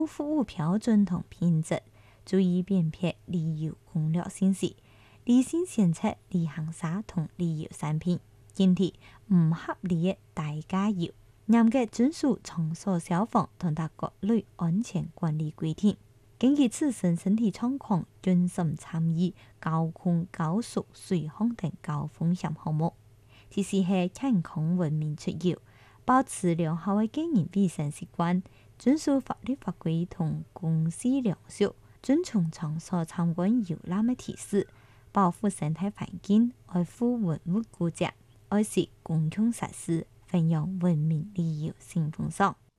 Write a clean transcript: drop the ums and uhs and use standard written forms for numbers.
服務標準同品質，注意辨別旅遊攻略信息，理性選擇旅行社同旅遊產品，警惕唔合理嘅大加遊，嚴格遵守場所消防同各類安全管理規定，根據自身身體狀況盡心參與高空高速水上等高風險項目，其次係健康文明出遊，保持良好嘅個人衛生習慣，遵守法律法規同公序良俗，尊重場所參觀遊覽嘅提示，保護生態環境，愛護文物古蹟，愛惜公共設施，弘揚文明旅遊新風尚。